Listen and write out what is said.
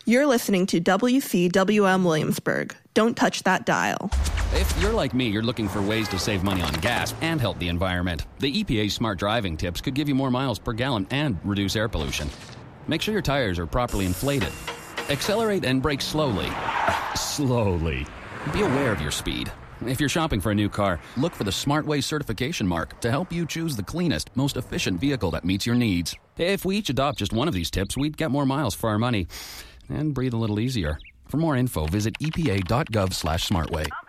You're listening to WCWM Williamsburg. Don't touch that dial. If you're like me, you're looking for ways to save money on gas and help the environment. The EPA's smart driving tips could give you more miles per gallon and reduce air pollution. Make sure your tires are properly inflated. Accelerate and brake slowly. Slowly. Be aware of your speed. If you're shopping for a new car, look for the SmartWay certification mark to help you choose the cleanest, most efficient vehicle that meets your needs. If we each adopt just one of these tips, we'd get more miles for our money and breathe a little easier. For more info, visit epa.gov/smartway.